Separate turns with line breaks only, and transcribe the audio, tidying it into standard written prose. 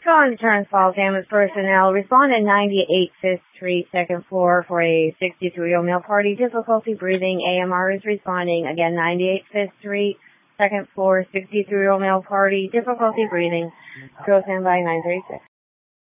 Calling the Turnsfall Campus personnel. Respond at 98 5th Street, second floor for a 63-year-old male party. Difficulty breathing. AMR is responding. Again, 98 5th Street, second floor, 63-year-old male party. Difficulty breathing. Go stand by 936.